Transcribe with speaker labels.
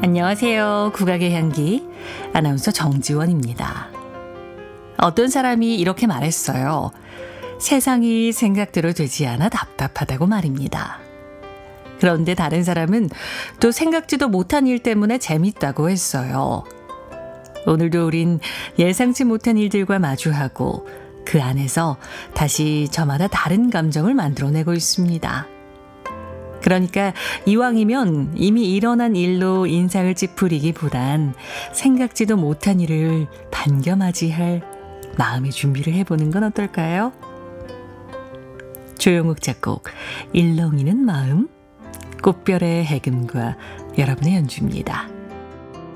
Speaker 1: 안녕하세요. 국악의 향기 아나운서 정지원입니다. 어떤 사람이 이렇게 말했어요. 세상이 생각대로 되지 않아 답답하다고 말입니다. 그런데 다른 사람은 또 생각지도 못한 일 때문에 재밌다고 했어요. 오늘도 우린 예상치 못한 일들과 마주하고 그 안에서 다시 저마다 다른 감정을 만들어내고 있습니다. 그러니까 이왕이면 이미 일어난 일로 인상을 찌푸리기보단 생각지도 못한 일을 반겨맞이할 마음의 준비를 해보는 건 어떨까요? 조용욱 작곡 일렁이는 마음, 꽃별의 해금과 여러분의 연주입니다.